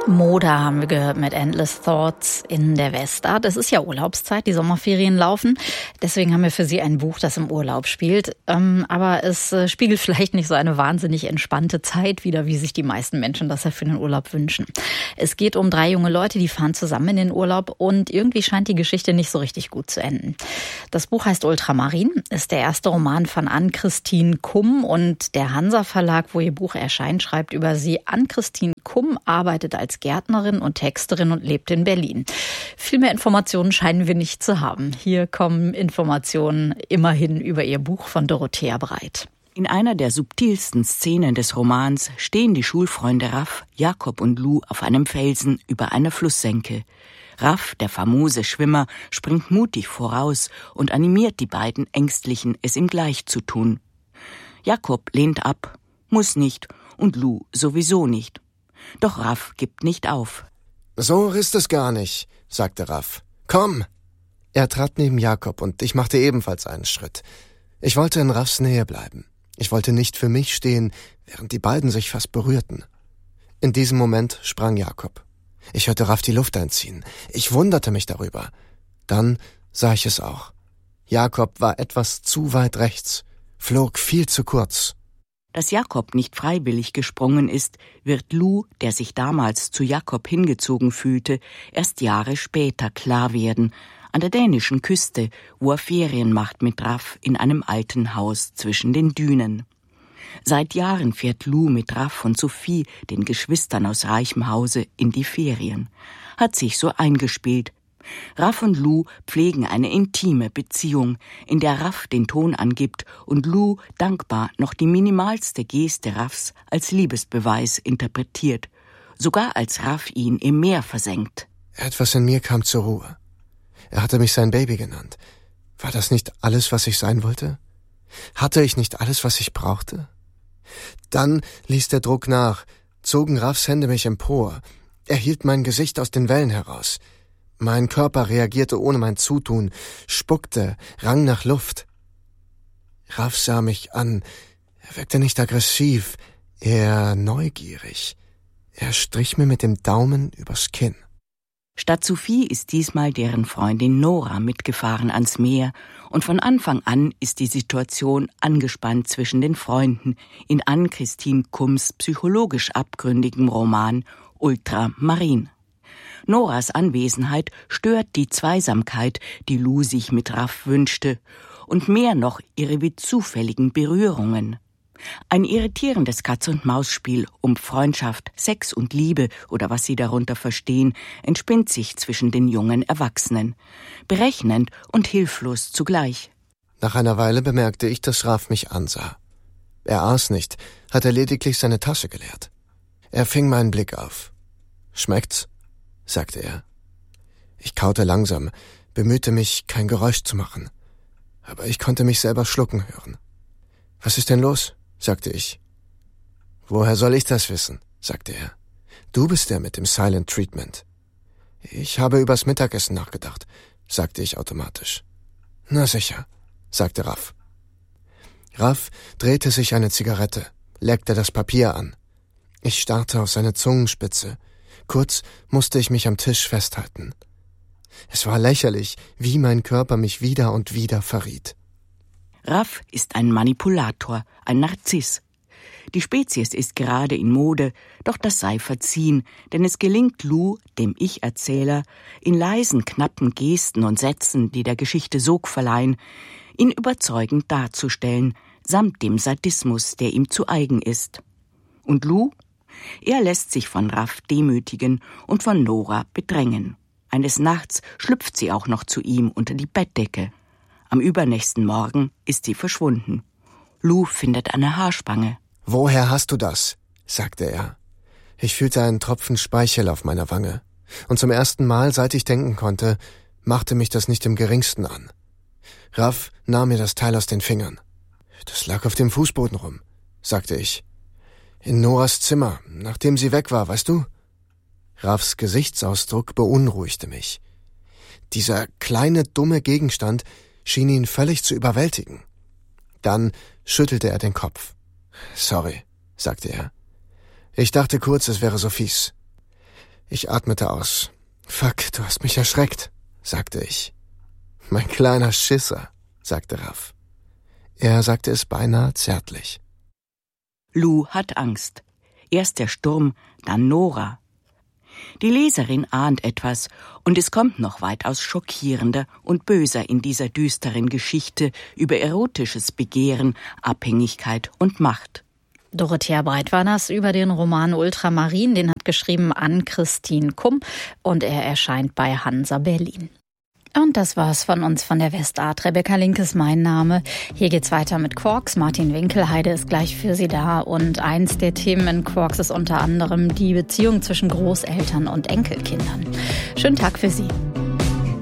Moda haben wir gehört mit Endless Thoughts in der Westart. Es ist ja Urlaubszeit, die Sommerferien laufen. Deswegen haben wir für Sie ein Buch, das im Urlaub spielt. Aber es spiegelt vielleicht nicht so eine wahnsinnig entspannte Zeit wider, wie sich die meisten Menschen das ja für den Urlaub wünschen. Es geht um 3 junge Leute, die fahren zusammen in den Urlaub und irgendwie scheint die Geschichte nicht so richtig gut zu enden. Das Buch heißt Ultramarin, ist der erste Roman von Ann-Christine Kumm und der Hansa Verlag, wo ihr Buch erscheint, schreibt über sie. Ann-Christine Kumm arbeitet als Gärtnerin und Texterin und lebt in Berlin. Viel mehr Informationen scheinen wir nicht zu haben. Hier kommen Informationen immerhin über ihr Buch von Dorothea Breit. In einer der subtilsten Szenen des Romans stehen die Schulfreunde Raff, Jakob und Lou auf einem Felsen über einer Flusssenke. Raff, der famose Schwimmer, springt mutig voraus und animiert die beiden Ängstlichen, es ihm gleich zu tun. Jakob lehnt ab, muss nicht, und Lou sowieso nicht. Doch Raff gibt nicht auf. »So ist es gar nicht«, sagte Raff. »Komm!« Er trat neben Jakob und ich machte ebenfalls einen Schritt. Ich wollte in Raffs Nähe bleiben. Ich wollte nicht für mich stehen, während die beiden sich fast berührten. In diesem Moment sprang Jakob. Ich hörte Raff die Luft einziehen. Ich wunderte mich darüber. Dann sah ich es auch. Jakob war etwas zu weit rechts, flog viel zu kurz. Dass Jakob nicht freiwillig gesprungen ist, wird Lou, der sich damals zu Jakob hingezogen fühlte, erst Jahre später klar werden, an der dänischen Küste, wo er Ferien macht mit Raff in einem alten Haus zwischen den Dünen. Seit Jahren fährt Lou mit Raff und Sophie, den Geschwistern aus reichem Hause, in die Ferien. Hat sich so eingespielt. Raff und Lou pflegen eine intime Beziehung, in der Raff den Ton angibt und Lou dankbar noch die minimalste Geste Raffs als Liebesbeweis interpretiert, sogar als Raff ihn im Meer versenkt. Etwas in mir kam zur Ruhe. Er hatte mich sein Baby genannt. War das nicht alles, was ich sein wollte? Hatte ich nicht alles, was ich brauchte? Dann ließ der Druck nach, zogen Raffs Hände mich empor. Er hielt mein Gesicht aus den Wellen heraus. Mein Körper reagierte ohne mein Zutun, spuckte, rang nach Luft. Raff sah mich an. Er wirkte nicht aggressiv, eher neugierig. Er strich mir mit dem Daumen übers Kinn. Statt Sophie ist diesmal deren Freundin Nora mitgefahren ans Meer und von Anfang an ist die Situation angespannt zwischen den Freunden in Ann-Christine Kumms psychologisch abgründigem Roman Ultramarin. Noras Anwesenheit stört die Zweisamkeit, die Lou sich mit Raff wünschte, und mehr noch ihre wie zufälligen Berührungen. Ein irritierendes Katz-und-Maus-Spiel um Freundschaft, Sex und Liebe oder was sie darunter verstehen, entspinnt sich zwischen den jungen Erwachsenen. Berechnend und hilflos zugleich. Nach einer Weile bemerkte ich, dass Raff mich ansah. Er aß nicht, hatte lediglich seine Tasche geleert. Er fing meinen Blick auf. »Schmeckt's?« sagte er. Ich kaute langsam, bemühte mich, kein Geräusch zu machen. Aber ich konnte mich selber schlucken hören. »Was ist denn los?« sagte ich. »Woher soll ich das wissen?« sagte er. »Du bist der mit dem Silent Treatment.« »Ich habe übers Mittagessen nachgedacht«, sagte ich automatisch. »Na sicher«, sagte Raff. Raff drehte sich eine Zigarette, leckte das Papier an. Ich starrte auf seine Zungenspitze. Kurz musste ich mich am Tisch festhalten. Es war lächerlich, wie mein Körper mich wieder und wieder verriet. Raff ist ein Manipulator, ein Narziss. Die Spezies ist gerade in Mode, doch das sei verziehen, denn es gelingt Lou, dem Ich-Erzähler, in leisen, knappen Gesten und Sätzen, die der Geschichte Sog verleihen, ihn überzeugend darzustellen, samt dem Sadismus, der ihm zu eigen ist. Und Lou? Er lässt sich von Raff demütigen und von Nora bedrängen. Eines Nachts schlüpft sie auch noch zu ihm unter die Bettdecke. Am übernächsten Morgen ist sie verschwunden. Lou findet eine Haarspange. »Woher hast du das?« sagte er. Ich fühlte einen Tropfen Speichel auf meiner Wange. Und zum ersten Mal, seit ich denken konnte, machte mich das nicht im geringsten an. Raff nahm mir das Teil aus den Fingern. »Das lag auf dem Fußboden rum«, sagte ich. »In Noras Zimmer, nachdem sie weg war, weißt du?« Raffs Gesichtsausdruck beunruhigte mich. Dieser kleine, dumme Gegenstand schien ihn völlig zu überwältigen. Dann schüttelte er den Kopf. »Sorry«, sagte er. »Ich dachte kurz, es wäre Sophies.« Ich atmete aus. »Fuck, du hast mich erschreckt«, sagte ich. »Mein kleiner Schisser«, sagte Raff. Er sagte es beinahe zärtlich. Lou hat Angst. Erst der Sturm, dann Nora. Die Leserin ahnt etwas, und es kommt noch weitaus schockierender und böser in dieser düsteren Geschichte über erotisches Begehren, Abhängigkeit und Macht. Dorothea Breit war das über den Roman Ultramarin, den hat geschrieben Ann-Christine Kumm und er erscheint bei Hansa Berlin. Und das war's von uns von der Westart. Rebecca Link ist mein Name. Hier geht's weiter mit Quarks. Martin Winkelheide ist gleich für Sie da. Und eins der Themen in Quarks ist unter anderem die Beziehung zwischen Großeltern und Enkelkindern. Schönen Tag für Sie.